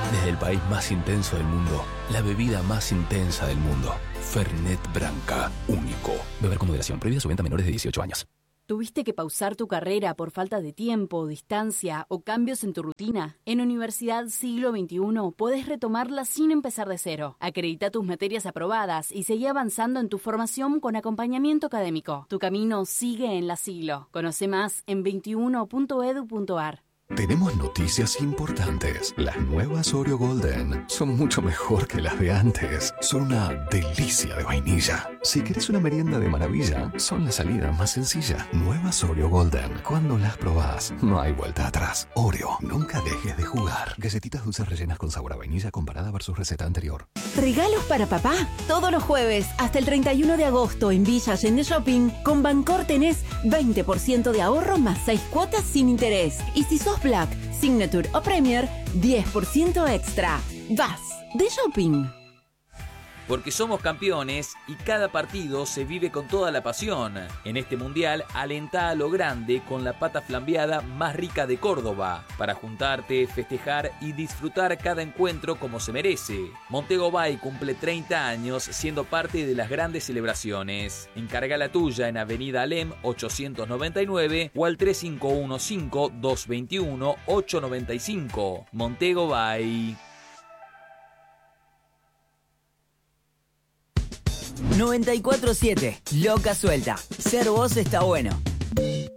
Desde el país más intenso del mundo, la bebida más intensa del mundo. Fernet Branca, único. Beber con moderación. Prohibida su venta a menores de 18 años. ¿Tuviste que pausar tu carrera por falta de tiempo, distancia o cambios en tu rutina? En Universidad Siglo XXI podés retomarla sin empezar de cero. Acredita tus materias aprobadas y seguí avanzando en tu formación con acompañamiento académico. Tu camino sigue en la Siglo. Conoce más en 21.edu.ar. Tenemos noticias importantes. Las nuevas Oreo Golden son mucho mejor que las de antes. Son una delicia de vainilla. Si querés una merienda de maravilla, son la salida más sencilla. Nuevas Oreo Golden. Cuando las probás, no hay vuelta atrás. Oreo, nunca dejes de jugar. Galletitas dulces rellenas con sabor a vainilla comparada versus receta anterior. ¿Regalos para papá? Todos los jueves hasta el 31 de agosto en Villa Allende Shopping, con Bancor tenés 20% de ahorro más 6 cuotas sin interés. Y si sos Black, Signature o Premier, 10% extra. Vas de shopping. Porque somos campeones y cada partido se vive con toda la pasión. En este mundial, alentá a lo grande con la pata flambeada más rica de Córdoba, para juntarte, festejar y disfrutar cada encuentro como se merece. Montego Bay cumple 30 años siendo parte de las grandes celebraciones. Encarga la tuya en Avenida Alem 899 o al 3515-221-895. Montego Bay. 94.7, Loca Suelta. Ser vos está bueno.